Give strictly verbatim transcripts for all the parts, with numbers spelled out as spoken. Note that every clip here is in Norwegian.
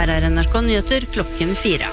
Her er N R K Nyheter klokken fire.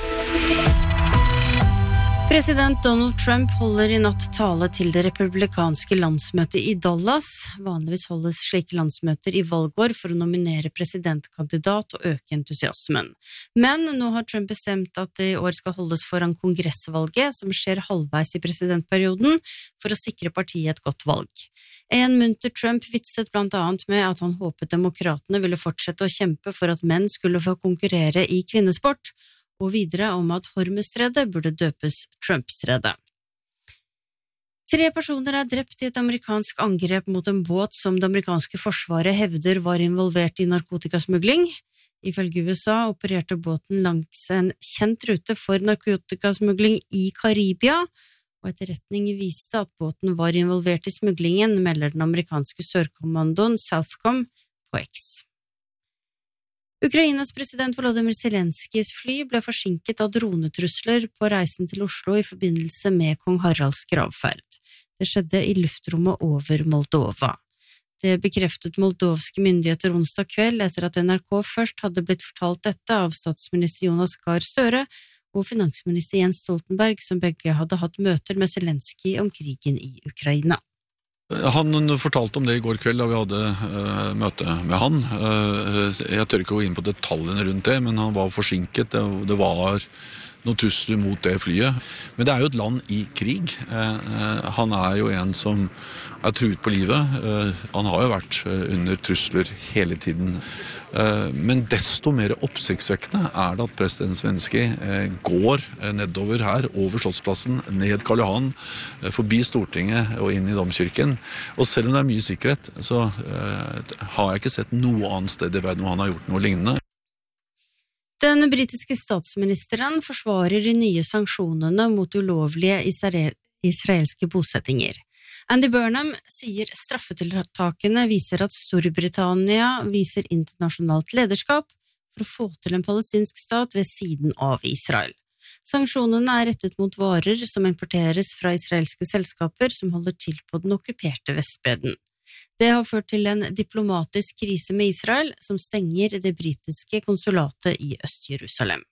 President Donald Trump holder i natt tale til det republikanske landsmøtet i Dallas. Vanligvis holdes slike landsmøter i valgår for å nominere presidentkandidat og øke entusiasmen. Men nå har Trump bestemt at det i år skal holdes foran kongressvalget, som skjer halvveis i presidentperioden, for å sikre partiet et godt valg. En munter Trump vitset blant annet med at han håpet demokratene ville fortsette å kjempe for at menn skulle få konkurrere i kvinnesport, og videre om at Hormuzstredet burde døpes Trump-stredet. Tre personer er drept i et amerikansk angrep mot en båt som det amerikanske forsvaret hevder var involvert i narkotikasmugling. Ifølge U S A opererte båten langs en kjent rute for narkotikasmugling i Karibia, og etterretning viste at båten var involvert i smuglingen, melder den amerikanske sørkommandoen Southcom på X. Ukrainas president Volodymyr Zelenskijs fly ble forsinket av dronetrusler på reisen til Oslo i forbindelse med kong Haralds gravferd. Det skjedde i luftrommet over Moldova. Det bekreftet moldovske myndigheter onsdag kveld etter at N R K først hadde blitt fortalt dette av statsminister Jonas Gahr Støre og finansminister Jens Stoltenberg, som begge hadde hatt møter med Zelenskij om krigen i Ukraina. Han fortalte om det i går kveld da vi hadde uh, møte med han. Uh, jeg tør ikke gå inn på detaljene rundt det, men han var forsinket. Det, det var noen trusler mot det flyet. Men det er jo et land i krig. Uh, uh, han er jo en som er truet på livet. Uh, han har jo vært uh, under trusler hele tiden. Uh, men desto mer oppsiktsvekkende er det at president Zelenskij uh, går uh, nedover her, over Slottsplassen, ned Karl Johan, uh, forbi Stortinget og inn i Domkirken. Og selv om det er mye sikkerhet, så uh, har jeg ikke sett noe annet sted i verden hvor han har gjort noe lignende. Den britiske statsministeren forsvarer de nye sanksjonene mot ulovlige israelske bosettinger. Andy Burnham sier straffetiltakene viser at Storbritannia viser internasjonalt lederskap for å få til en palestinsk stat ved siden av Israel. Sanksjonene er rettet mot varer som importeres fra israelske selskaper som holder til på den okkuperte Vestbredden. Det har ført til en diplomatisk krise med Israel, som stenger det britiske konsulatet i Øst-Jerusalem.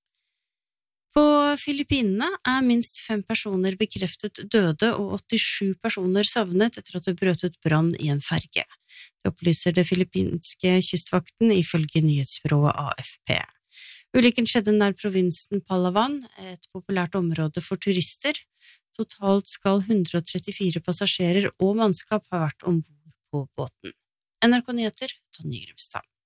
På Filippinene er minst fem personer bekreftet døde og åttisju personer savnet etter at det brøt ut brann i en ferge. Det opplyser det filippinske kystvakten ifølge nyhetsbyrået A F P. Ulykken skjedde nær provinsen Palawan, et populært område for turister. Totalt skal ett hundre trettifire passasjerer og mannskap ha vært ombord på båten. N R K Nyheter, Tonje Grimstad.